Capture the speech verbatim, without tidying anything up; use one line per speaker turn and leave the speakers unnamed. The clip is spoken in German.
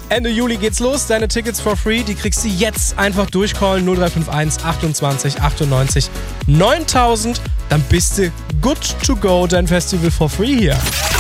Ende Juli geht's los. Deine Tickets for free, die kriegst du jetzt. Einfach durchcallen. null drei fünf eins achtundzwanzig achtundneunzig neuntausend. Dann bist du good to go. Dein Festival for free hier.